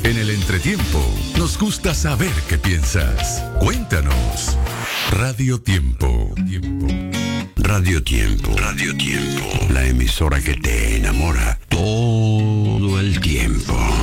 En el entretiempo, nos gusta saber qué piensas. Cuéntanos. Radio Tiempo. Radio Tiempo. Radio Tiempo. La emisora que te enamora todo el tiempo.